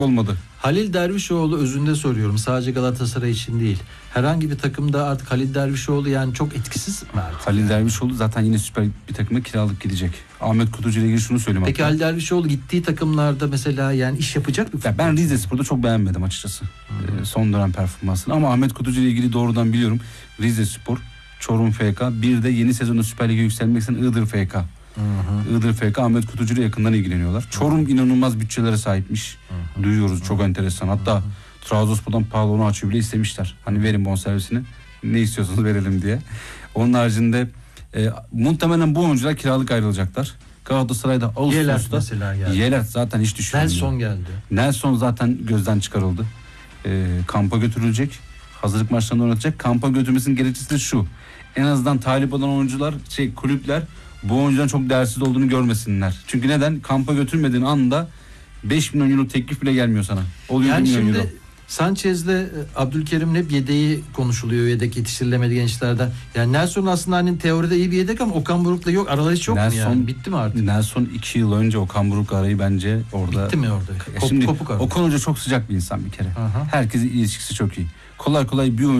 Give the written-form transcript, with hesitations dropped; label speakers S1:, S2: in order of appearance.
S1: olmadı.
S2: Halil Dervişoğlu özünde soruyorum. Sadece Galatasaray için değil. Herhangi bir takımda artık Halil Dervişoğlu yani çok etkisiz mi artık?
S1: Halil Dervişoğlu zaten yine süper bir takıma kiralık gidecek. Ahmet Kutucu ile ilgili şunu söyleyeyim.
S2: Peki Halil Dervişoğlu gittiği takımlarda mesela yani iş yapacak mı?
S1: Ya ben Rizespor'da çok beğenmedim açıkçası. Son dönem performansını. Ama Ahmet Kutucu ile ilgili doğrudan biliyorum. Rizespor, Çorum FK, bir de yeni sezonda Süper Lig'e yükselmek için Iğdır FK. Iğdır FK Ahmet Kutucu ile yakından ilgileniyorlar. Çorum inanılmaz bütçelere sahipmiş. Duyuyoruz, çok enteresan. Hatta Trabzonspor'dan Pavlov'u açıyor bile istemişler. Hani verin bonservisini. Ne istiyorsanız verelim diye. Onun haricinde muhtemelen bu oyuncular kiralık ayrılacaklar. Galatasaray'da Ağustos'ta Yelert zaten hiç düşünmüyor.
S2: Nelson geldi.
S1: Nelson zaten gözden çıkarıldı. Kampa götürülecek. Hazırlık maçlarında oynatacak. Kampa götürmesinin gerekçesi de şu. En azından talip olan oyuncular, kulüpler bu oyuncudan çok değersiz olduğunu görmesinler. Çünkü neden? Kampa götürmediğin anda 5 milyon euro teklif bile gelmiyor sana. Oluyor
S2: yani
S1: milyon
S2: şimdi
S1: euro.
S2: Sanchez'le Abdülkerim'in hep yedeği konuşuluyor. Yedek yetiştirilemedi gençlerden. Yani Nelson aslında hani teoride iyi bir yedek ama Okan Buruk'la yok. Araları hiç yok mu yani? Bitti mi artık?
S1: Nelson 2 yıl önce Okan Buruk arayı bence orada...
S2: Bitti mi orada?
S1: Şimdi
S2: kopuk
S1: Okan Hoca çok sıcak bir insan bir kere.
S2: Aha.
S1: Herkesin ilişkisi çok iyi. Kolay kolay bir oyuncu